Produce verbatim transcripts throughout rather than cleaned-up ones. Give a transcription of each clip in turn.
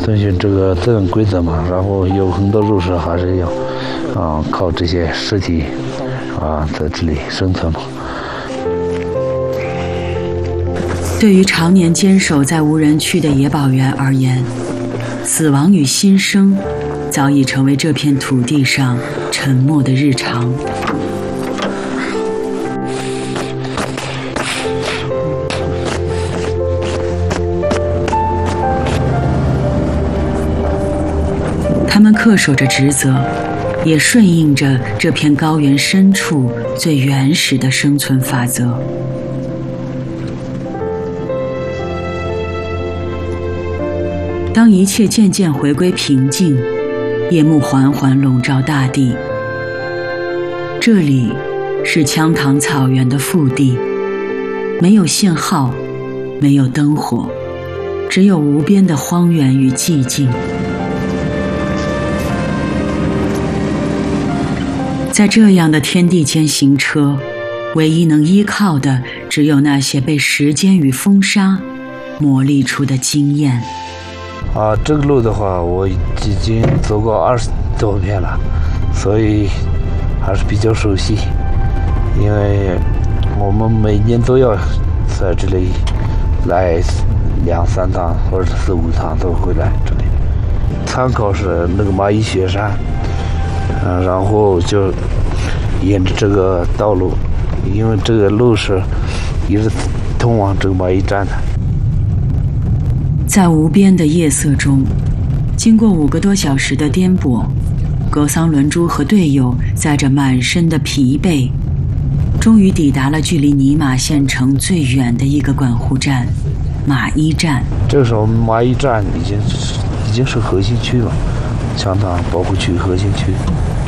遵循这个自然规则嘛，然后有很多入室还是要啊、呃、靠这些尸体啊在这里生存嘛。 对于常年坚守在无人区的野保员而言，死亡与新生早已成为这片土地上沉默的日常。他们恪守着职责，也顺应着这片高原深处最原始的生存法则。当一切渐渐回归平静，夜幕缓缓笼罩大地。这里是羌塘草原的腹地，没有信号，没有灯火，只有无边的荒原与寂静。在这样的天地间行车，唯一能依靠的只有那些被时间与风沙磨砺出的经验。 啊，这个路的话，我已经走过二十多遍了，所以还是比较熟悉。因为我们每年都要在这里来两三趟或者四五趟都会来这里。参考是那个蚂蚁雪山，嗯、啊，然后就沿着这个道路，因为这个路是一直通往这个蚂蚁站的。 在无边的夜色中，经过五个多小时的颠簸，格桑伦珠和队友载着满身的疲惫，终于抵达了距离尼玛县城最远的一个管护站——马伊站。 这个时候，马伊站已经已经是核心区了，羌塘保护区核心区。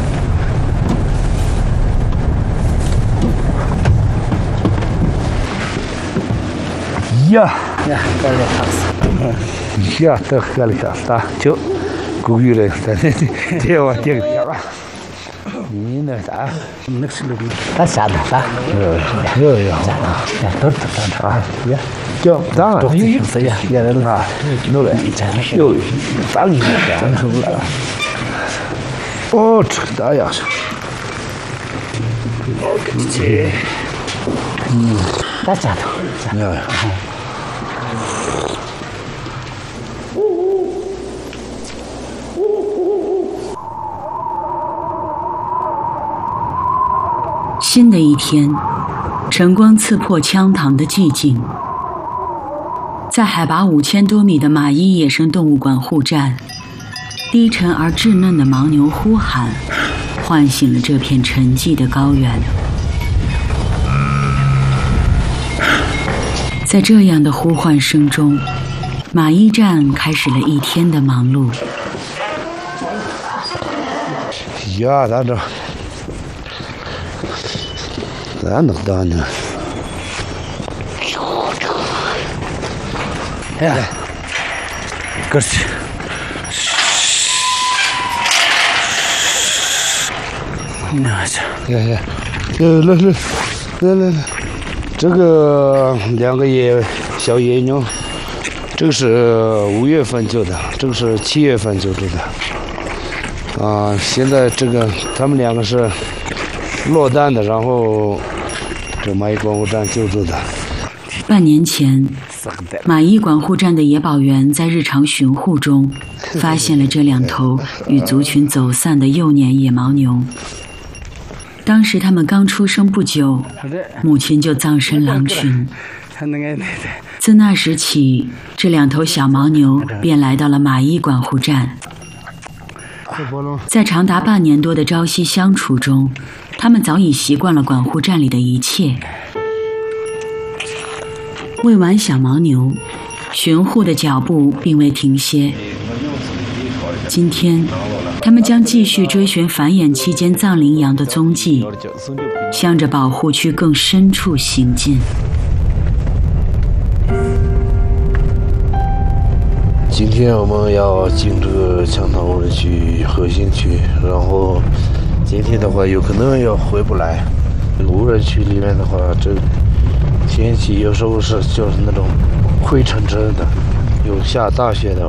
呀呀，这里好死！呀，这这里好死，就古语了，在这这我这个地方。你那啥？那是那个。那啥的啥？有有有。都都都啊！呀，就当然。有有谁呀？也来了啊！弄来。有有。当然当然出来了。哦，这呀是。这。嗯。大家都。没有。 新的一天，晨光刺破羌塘的寂静。在海拔五千多米的马伊野生动物管护站，低沉而稚嫩的牦牛呼喊，唤醒了这片沉寂的高原。在这样的呼唤声中，马伊站开始了一天的忙碌。 呀，咱这。咱能当呢？哎呀，可是，那家，呀呀，来来来来来来，这个两个野小野牛，这个是五月份救的，这个是七月份救助的。啊，现在这个他们两个是落单的，然后。这马伊管护站救助的。 半年前，马伊管护站的野保员在日常巡护中，发现了这两头与族群走散的幼年野牦牛。当时他们刚出生不久，母亲就葬身狼群。自那时起，这两头小牦牛便来到了马伊管护站。在长达半年多的朝夕相处中，他们早已习惯了管护站里的一切。喂完小牦牛，巡护的脚步并未停歇。今天，他们将继续追寻繁衍期间藏羚羊的踪迹，向着保护区更深处行进。 今天我们要进这个羌塘无人区核心区，然后今天的话有可能要回不来。这个无人区里面的话，这天气有时候是就是那种灰沉沉的，有下大雪的。